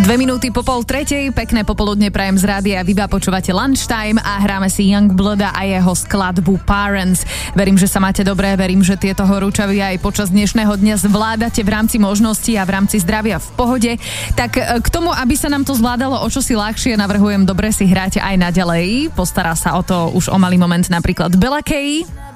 2 minúty po 2:30, pekné popoludne prajem z rádia Viva, počúvate Lunchtime a hráme si Youngblooda a jeho skladbu Parents. Verím, že sa máte dobré, verím, že tieto horúčavy aj počas dnešného dňa zvládate v rámci možností a v rámci zdravia v pohode. Tak k tomu, aby sa nám to zvládalo o čosi ľahšie, navrhujem dobre si hrať aj naďalej. Postará sa o to už o malý moment napríklad Bella Kay.